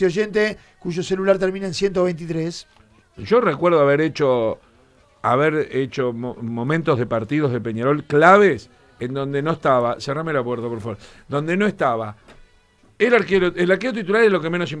este oyente cuyo celular termina en 123. Yo recuerdo haber hecho momentos de partidos de Peñarol claves en donde no estaba, cerrame la puerta por favor, donde no estaba el arquero titular es lo que menos